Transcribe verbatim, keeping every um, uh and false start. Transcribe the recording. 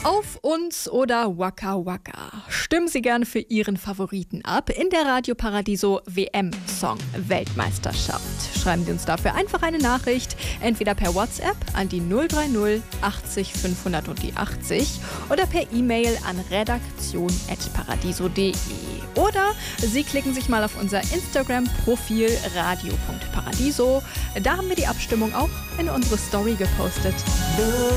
Auf uns oder Waka Waka. Stimmen Sie gerne für Ihren Favoriten ab in der Radio Paradiso W M-Song Weltmeisterschaft. Schreiben Sie uns dafür einfach eine Nachricht, entweder per WhatsApp an die null drei null achtzig fünfhundert und die achtzig oder per E-Mail an redaktion at paradiso punkt de. Oder Sie klicken sich mal auf unser Instagram-Profil radio punkt paradiso. Da haben wir die Abstimmung auch in unsere Story gepostet.